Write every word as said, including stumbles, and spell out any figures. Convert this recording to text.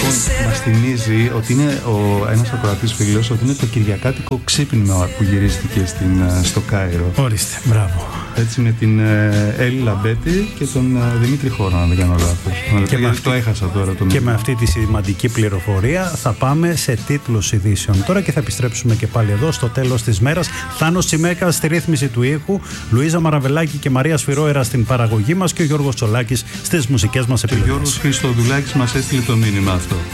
Μας θυμίζει ότι είναι ο, ένας ακροατής φίλος, ότι είναι το κυριακάτικο ξύπνημα που γυρίστηκε στην, στο Κάιρο. Ορίστε, μπράβο. Έτσι, με την Έλλη Λαμπέτη και τον Δημήτρη Χώρο, αν δεν κάνω λάθος. Και με αυτό, το έχασα τώρα. Τον και με αυτή τη σημαντική πληροφορία θα πάμε σε τίτλους ειδήσεων τώρα και θα επιστρέψουμε και πάλι εδώ στο τέλος της μέρας. Θάνος Τσιμέκας στη ρύθμιση του ήχου, Λουίζα Μαραβελάκη και Μαρία Σφυρόερα στην παραγωγή μας και ο Γιώργος Τσολάκης στις μουσικές μας επιλογές. Και ο Γιώργος Χριστοδουλάκης μας έστειλε το μήνυμα αυτό.